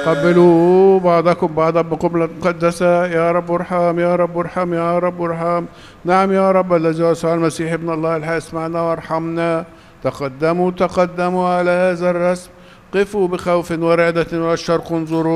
قبلوا بعضكم بعضا بقبلة مقدسة. يا رب ارحم، يا رب ارحم، يا رب ارحم. نعم يا رب الذي يسوع المسيح ابن الله الحي اسمعنا وارحمنا. تقدموا تقدموا على هذا الرسم. قفوا بخوف ورعدة والشرق انظروا.